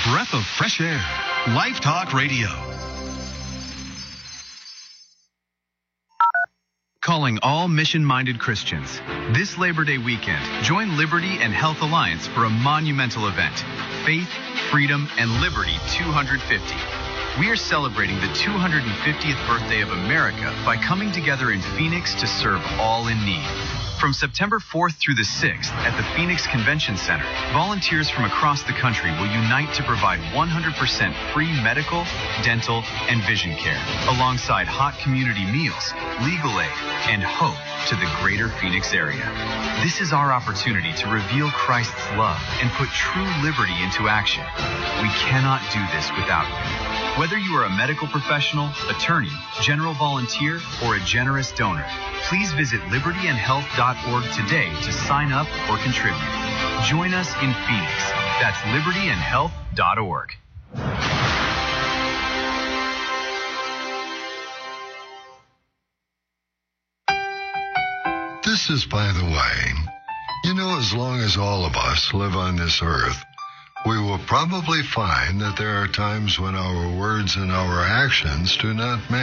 breath of fresh air. Life Talk Radio. Calling all mission-minded Christians. This Labor Day weekend, join Liberty and Health Alliance for a monumental event, Faith, Freedom, and Liberty 250. We are celebrating the 250th birthday of America by coming together in Phoenix to serve all in need. From September 4th through the 6th at the Phoenix Convention Center, volunteers from across the country will unite to provide 100% free medical, dental, and vision care, alongside hot community meals, legal aid, and hope to the greater Phoenix area. This is our opportunity to reveal Christ's love and put true liberty into action. We cannot do this without you. Whether you are a medical professional, attorney, general volunteer, or a generous donor, please visit libertyandhealth.org today to sign up or contribute. Join us in Phoenix. That's libertyandhealth.org. This is by the way. You know, as long as all of us live on this earth, we will probably find that there are times when our words and our actions do not match.